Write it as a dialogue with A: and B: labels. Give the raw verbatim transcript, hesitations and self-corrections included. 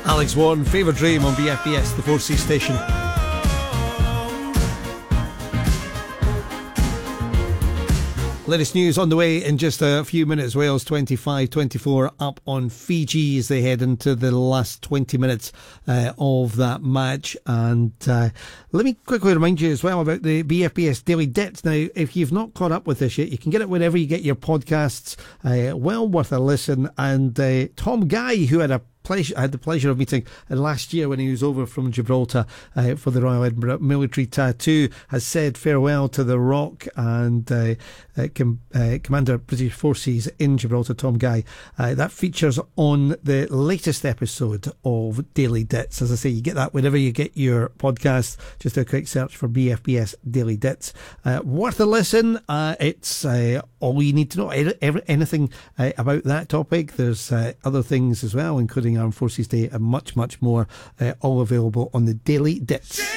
A: Alex Warren, Fever Dream on B F B S, the four C station. Latest news on the way in just a few minutes. Wales twenty-five twenty-four up on Fiji as they head into the last twenty minutes uh, of that match. And uh, let me quickly remind you as well about the B F B S Daily Dits. Now, if you've not caught up with this yet, you can get it wherever you get your podcasts. Uh, well worth a listen. And uh, Tom Guy, who had a Pleasure, I had the pleasure of meeting uh, last year when he was over from Gibraltar uh, for the Royal Edinburgh Military Tattoo, has said farewell to the Rock and uh, uh, com- uh, Commander British Forces in Gibraltar, Tom Guy. Uh, that features on the latest episode of Daily Dits. As I say, you get that wherever you get your podcast. Just do a quick search for B F B S Daily Dits. Uh, worth a listen. Uh, it's uh, all you need to know. Every, anything uh, about that topic. There's uh, other things as well, including Armed Forces Day and much, much more, uh, all available on the Daily Dits.